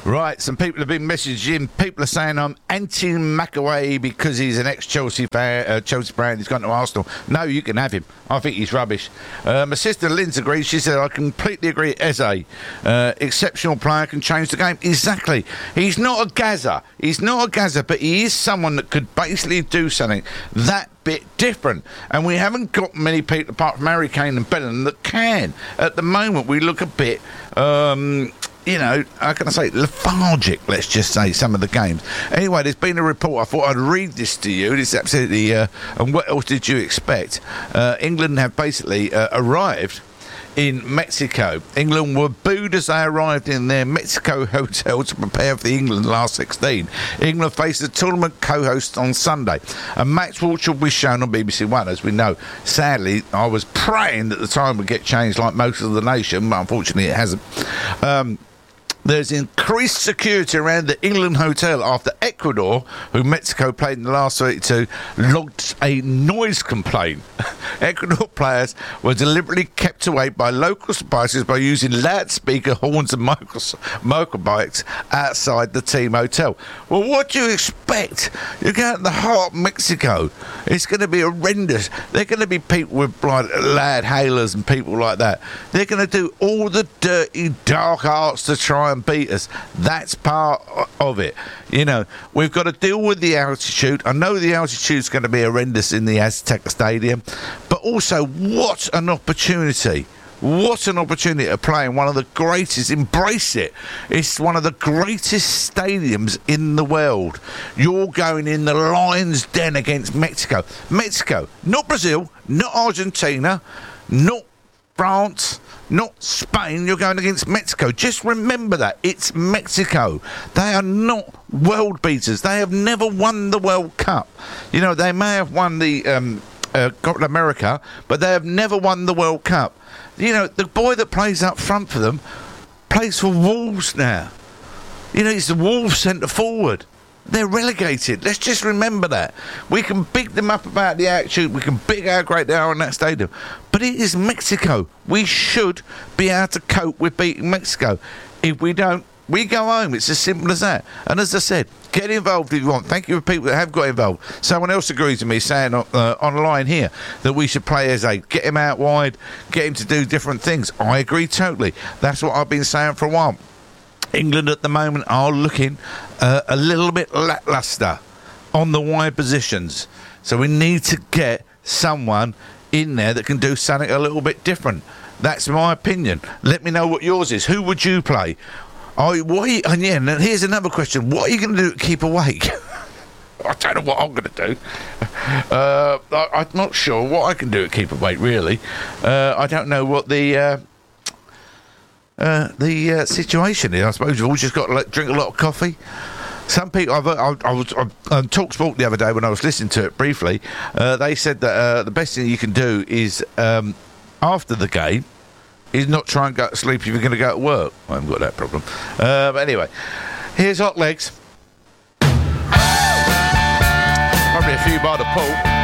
Right, some people have been messaging. People are saying I'm anti-McAway because he's an ex-Chelsea fan, Chelsea brand. He's gone to Arsenal. No, you can have him. I think he's rubbish. My sister Lynn's agrees. She said, I completely agree. Eze, exceptional player, can change the game. Exactly. He's not a Gaza. But he is someone that could basically do something that bit different. And we haven't got many people, apart from Harry Kane and Bellingham, that can. At the moment, we look a bit... how can I say, lethargic, let's just say, some of the games. Anyway, there's been a report. I thought I'd read this to you. It's absolutely... and what else did you expect? England have basically arrived in Mexico. England were booed as they arrived in their Mexico hotel to prepare for the England last 16. England faced the tournament co-host on Sunday. A match which will be shown on BBC One, as we know. Sadly, I was praying that the time would get changed like most of the nation, but unfortunately it hasn't. There's increased security around the England hotel after Ecuador, who Mexico played in the last 32, logged a noise complaint. Ecuador players were deliberately kept awake by local spices by using loudspeaker horns and motorbikes outside the team hotel. Well, what do you expect? You're going to the heart of Mexico. It's going to be horrendous. They're going to be people with loud hailers and people like that. They're going to do all the dirty, dark arts to try and beat us. That's part of it. We've got to deal with the altitude. I know the altitude's going to be horrendous in the Azteca Stadium, but also what an opportunity. What an opportunity to play in one of the greatest. Embrace it. It's one of the greatest stadiums in the world. You're going in the lion's den against Mexico. Mexico, not Brazil, not Argentina, not France, not Spain. You're going against Mexico. Just remember that. It's Mexico. They are not world beaters. They have never won the World Cup. They may have won the Copa America, but they have never won the World Cup. The boy that plays up front for them plays for Wolves now. He's the Wolves centre forward. They're relegated. Let's just remember that. We can big them up about the attitude. We can big how great they are in that stadium. But it is Mexico. We should be able to cope with beating Mexico. If we don't, we go home. It's as simple as that. And as I said, get involved if you want. Thank you for people that have got involved. Someone else agrees with me saying online here that we should play as a get him out wide, get him to do different things. I agree totally. That's what I've been saying for a while. England at the moment are looking a little bit lacklustre on the wide positions. So we need to get someone in there that can do something a little bit different. That's my opinion. Let me know what yours is. Who would you play? And here's another question. What are you going to do to keep awake? I don't know what I'm going to do. I'm not sure what I can do to keep awake, really. I don't know what the situation is. I suppose you've all just got to drink a lot of coffee. Some people, I was on TalkSport the other day when I was listening to it briefly. They said that the best thing you can do is after the game is not try and go to sleep if you're going to go to work. I haven't got that problem. But anyway, here's Hot Legs. Probably a few by the pool.